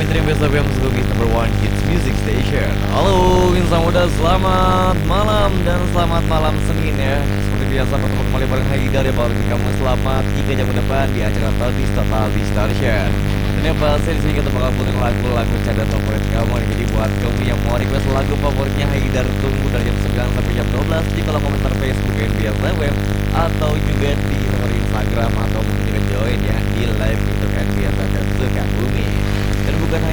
Dream Best FM Suzuki number one hits music station. Halo insan muda, selamat malam dan selamat malam Senin ya. Seperti biasa bertemu kembali bareng Haidar ya, baru kamu selamat 3 jam ke depan di acara Talbis Total Distortion. Dan yang pasti disini kita bakal putar lagu-lagu cadar favorit kamu. Jadi buat kamu yang mau request lagu favoritnya Haidar, tunggu dari jam 9 sampai jam 12 di kolom komentar Facebook NBS Web, atau juga di nomor Instagram, atau mungkin juga join ya di live untuk NBS Suka Bumi. Dan bukan